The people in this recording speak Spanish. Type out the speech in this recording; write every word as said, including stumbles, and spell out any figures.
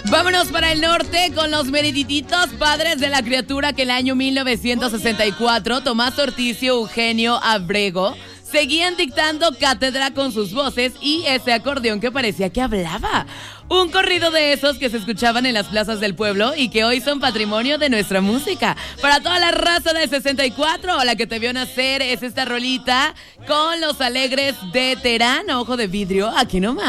Vámonos para el norte con los meridititos padres de la criatura que el año mil novecientos sesenta y cuatro Tomás Orticio Eugenio Abrego seguían dictando cátedra con sus voces y ese acordeón que parecía que hablaba. Un corrido de esos que se escuchaban en las plazas del pueblo y que hoy son patrimonio de nuestra música. Para toda la raza del sesenta y cuatro, la que te vio nacer, es esta rolita con los alegres de Terán, Ojo de Vidrio, aquí nomás.